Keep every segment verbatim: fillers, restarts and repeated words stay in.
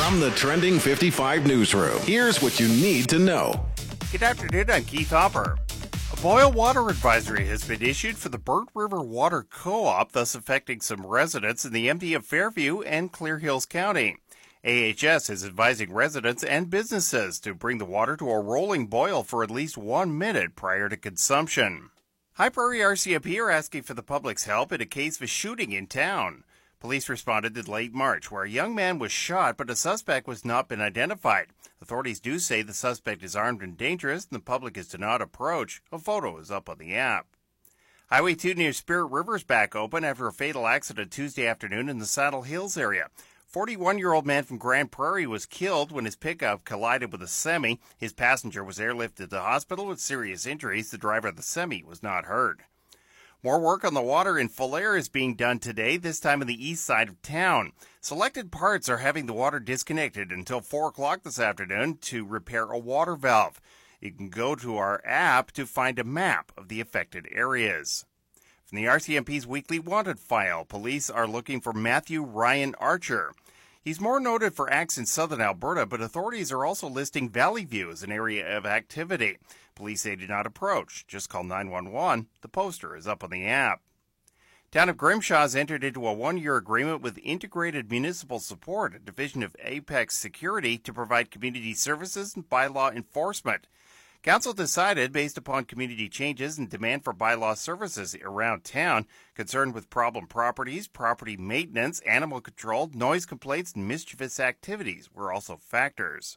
From the Trending fifty-five newsroom, here's what you need to know. Good afternoon, I'm Keith Hopper. A boil water advisory has been issued for the Burnt River Water Co-op, thus affecting some residents in the M D of Fairview and Clear Hills County. A H S is advising residents and businesses to bring the water to a rolling boil for at least one minute prior to consumption. High Prairie R C M P are asking for the public's help in a case of a shooting in town. Police responded in late March, where a young man was shot, but a suspect was not been identified. Authorities do say the suspect is armed and dangerous, and the public is to not approach. A photo is up on the app. Highway two near Spirit River is back open after a fatal accident Tuesday afternoon in the Saddle Hills area. forty-one-year-old man from Grand Prairie was killed when his pickup collided with a semi. His passenger was airlifted to the hospital with serious injuries. The driver of the semi was not hurt. More work on the water in Falher is being done today, this time on the east side of town. Selected parts are having the water disconnected until four o'clock this afternoon to repair a water valve. You can go to our app to find a map of the affected areas. From the R C M P's weekly wanted file, police are looking for Matthew Ryan Archer. He's more noted for acts in southern Alberta, but authorities are also listing Valley View as an area of activity. Police say do not approach. Just call nine one one. The poster is up on the app. Town of Grimshaw has entered into a one-year agreement with Integrated Municipal Support, a division of Apex Security, to provide community services and bylaw enforcement. Council decided, based upon community changes and demand for bylaw services around town, concerned with problem properties, property maintenance, animal control, noise complaints, and mischievous activities were also factors.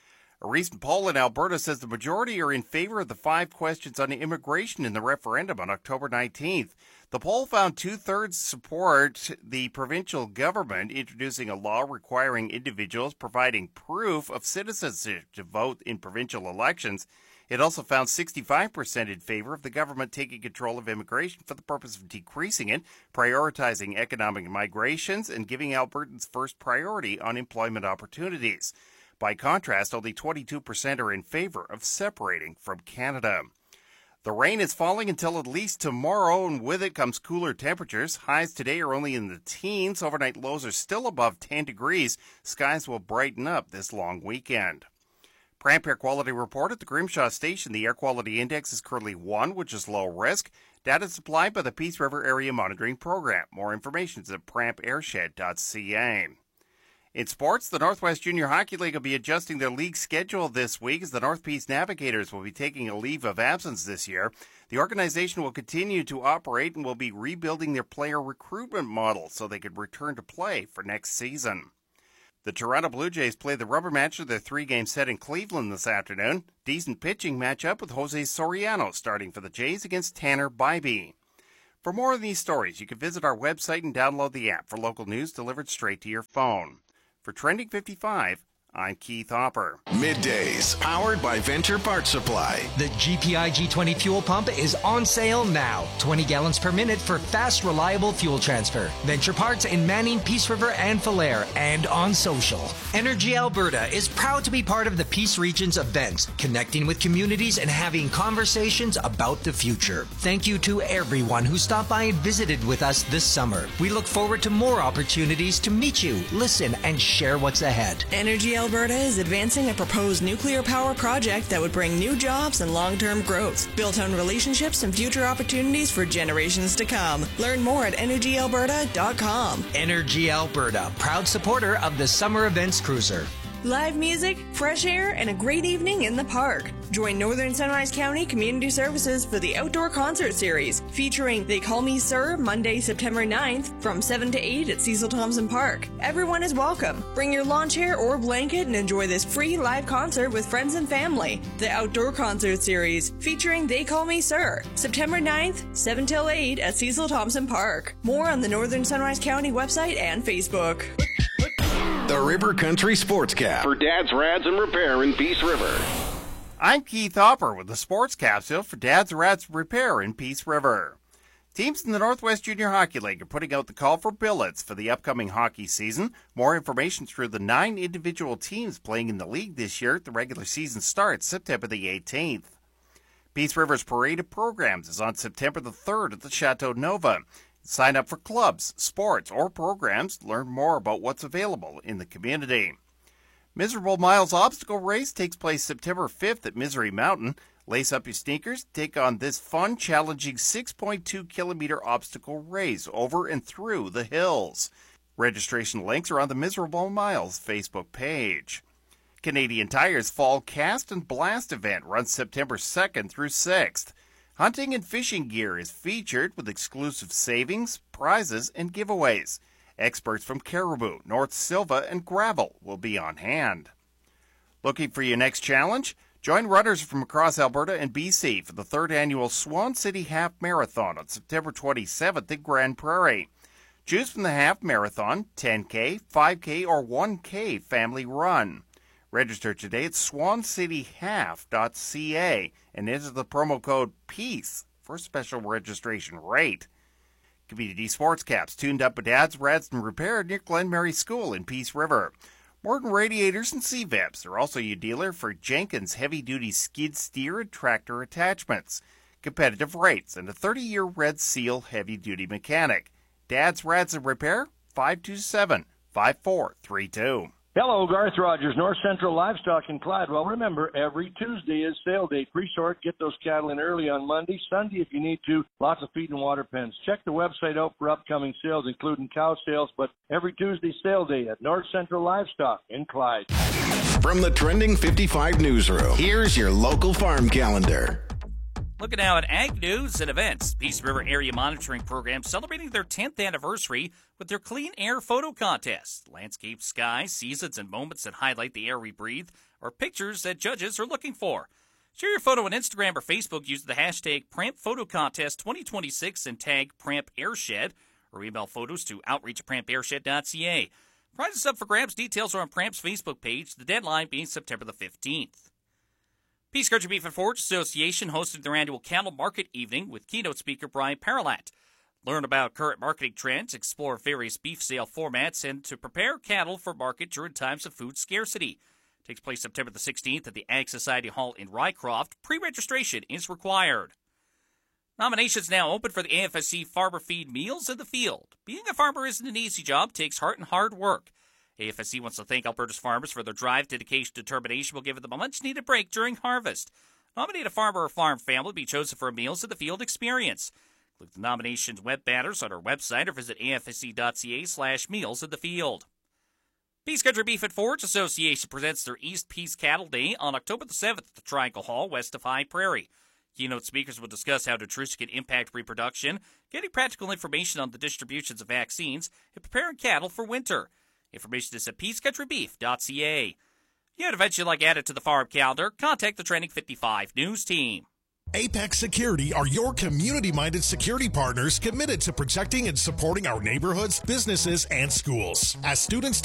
A recent poll in Alberta says the majority are in favor of the five questions on immigration in the referendum on October nineteenth. The poll found two-thirds support the provincial government introducing a law requiring individuals providing proof of citizenship to vote in provincial elections. It also found sixty-five percent in favor of the government taking control of immigration for the purpose of decreasing it, prioritizing economic migrations, and giving Albertans first priority on employment opportunities. By contrast, only twenty-two percent are in favor of separating from Canada. The rain is falling until at least tomorrow, and with it comes cooler temperatures. Highs today are only in the teens. Overnight lows are still above ten degrees. Skies will brighten up this long weekend. Pramp Air Quality Report at the Grimshaw Station. The air quality index is currently one, which is low risk. Data supplied by the Peace River Area Monitoring Program. More information is at pramp airshed dot c a. In sports, the Northwest Junior Hockey League will be adjusting their league schedule this week as the North Peace Navigators will be taking a leave of absence this year. The organization will continue to operate and will be rebuilding their player recruitment model so they could return to play for next season. The Toronto Blue Jays play the rubber match of their three-game set in Cleveland this afternoon. Decent pitching matchup with Jose Soriano starting for the Jays against Tanner Bybee. For more of these stories, you can visit our website and download the app for local news delivered straight to your phone. For Trending fifty-five, I'm Keith Hopper. Middays, powered by Venture Parts Supply. The G P I G twenty fuel pump is on sale now. twenty gallons per minute for fast, reliable fuel transfer. Venture Parts in Manning, Peace River, and Falher, and on social. Energy Alberta is proud to be part of the Peace Region's events, connecting with communities and having conversations about the future. Thank you to everyone who stopped by and visited with us this summer. We look forward to more opportunities to meet you, listen, and share what's ahead. Energy Alberta is advancing a proposed nuclear power project that would bring new jobs and long-term growth, built on relationships and future opportunities for generations to come. Learn more at energy alberta dot com. Energy Alberta, proud supporter of the Summer Events Cruiser. Live music, fresh air, and a great evening in the park. Join Northern Sunrise County Community Services for the Outdoor Concert Series, featuring They Call Me Sir, Monday, September ninth, from seven to eight at Cecil Thompson Park. Everyone is welcome. Bring your lawn chair or blanket and enjoy this free live concert with friends and family. The Outdoor Concert Series, featuring They Call Me Sir, September ninth, seven till eight at Cecil Thompson Park. More on the Northern Sunrise County website and Facebook. The River Country Sportscast for Dad's Rads and Repair in Peace River. I'm Keith Hopper with the Sports Capsule for Dad's Rads Repair in Peace River. Teams in the Northwest Junior Hockey League are putting out the call for billets for the upcoming hockey season. More information through the nine individual teams playing in the league this year. The regular season starts September the eighteenth. Peace River's Parade of Programs is on September the third at the Chateau Nova. Sign up for clubs, sports, or programs. Learn more about what's available in the community. Miserable Miles Obstacle Race takes place September fifth at Misery Mountain. Lace up your sneakers, take on this fun, challenging six point two kilometer obstacle race over and through the hills. Registration links are on the Miserable Miles Facebook page. Canadian Tire's Fall Cast and Blast event runs September second through sixth. Hunting and fishing gear is featured with exclusive savings, prizes, and giveaways. Experts from Caribou, North Silva, and Gravel will be on hand. Looking for your next challenge? Join runners from across Alberta and B C for the third annual Swan City Half Marathon on September twenty-seventh in Grand Prairie. Choose from the half marathon, ten K, five K, or one K family run. Register today at swan city half dot c a and enter the promo code PEACE for a special registration rate. Community Sports Caps tuned up with Dad's Rads and Repair near Glen Mary School in Peace River. Morton Radiators and C V A Ps are also your dealer for Jenkins heavy-duty skid steer and tractor attachments. Competitive rates and a thirty-year Red Seal heavy-duty mechanic. Dad's Rads and Repair, five two seven, five four three two. Hello, Garth Rogers, North Central Livestock in Clyde. Well, remember, every Tuesday is sale day. Pre-sort, get those cattle in early on Monday. Sunday, if you need to, lots of feed and water pens. Check the website out for upcoming sales, including cow sales, but every Tuesday sale day at North Central Livestock in Clyde. From the Trending fifty-five newsroom, here's your local farm calendar. Looking now at ag news and events. Peace River Area Monitoring Program celebrating their tenth anniversary with their Clean Air Photo Contest. Landscape, skies, seasons, and moments that highlight the air we breathe are pictures that judges are looking for. Share your photo on Instagram or Facebook using the hashtag Pramp Photo Contest twenty twenty-six and tag Pramp Airshed, or email photos to outreach at pramp airshed dot c a. Prizes up for grabs. Details are on Pramp's Facebook page, the deadline being September the fifteenth. Peace Country Beef and Forage Association hosted their annual cattle market evening with keynote speaker Brian Paralat. Learn about current marketing trends, explore various beef sale formats, and to prepare cattle for market during times of food scarcity. It takes place September the sixteenth at the Ag Society Hall in Rycroft. Pre-registration is required. Nominations now open for the A F S C Farmer Feed Meals in the Field. Being a farmer isn't an easy job, takes heart and hard work. A F S C wants to thank Alberta's farmers for their drive, dedication, determination will give them a much-needed break during harvest. Nominate a farmer or farm family to be chosen for a Meals in the Field experience. Click the nominations web banners on our website or visit A F S C dot c a slash meals in the field. Peace Country Beef and Forage Association presents their East Peace Cattle Day on October the seventh at the Triangle Hall, west of High Prairie. Keynote speakers will discuss how nutrition can impact reproduction, getting practical information on the distributions of vaccines, and preparing cattle for winter. Information is at peace country beef dot c a. You'd eventually like added to the farm calendar, contact the Trending fifty-five news team. Apex Security are your community-minded security partners committed to protecting and supporting our neighborhoods, businesses, and schools. As students